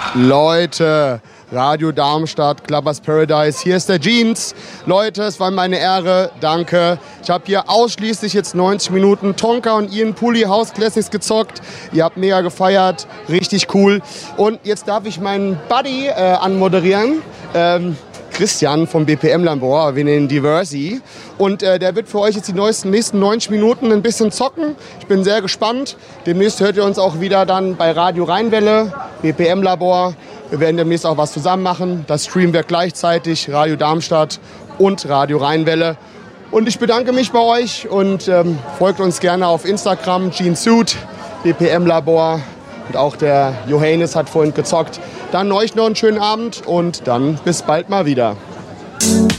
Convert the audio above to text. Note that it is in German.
Leute, Radio Darmstadt, Clubbers Paradise, hier ist der Jeans. Leute, es war meine Ehre, danke. Ich habe hier ausschließlich jetzt 90 Minuten Tonka und Ian Pulli House Classics gezockt. Ihr habt mega gefeiert, richtig cool. Und jetzt darf ich meinen Buddy anmoderieren. Christian vom BPM-Labor, wir nennen Diversi. Und der wird für euch jetzt die nächsten 90 Minuten ein bisschen zocken. Ich bin sehr gespannt. Demnächst hört ihr uns auch wieder dann bei Radio Rheinwelle, BPM-Labor. Wir werden demnächst auch was zusammen machen. Das streamen wir gleichzeitig, Radio Darmstadt und Radio Rheinwelle. Und ich bedanke mich bei euch und folgt uns gerne auf Instagram, Jeansuit, BPM-Labor. Und auch der Johannes hat vorhin gezockt. Dann euch noch einen schönen Abend und dann bis bald mal wieder.